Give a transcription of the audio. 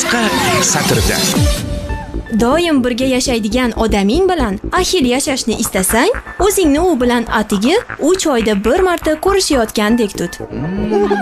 boshqa satrda. Doim birga yashaydigan odaming bilan ahil yashashni istasang, o'zingni u bilan atigi 3 oyda bir marta ko'rishayotgandek tut.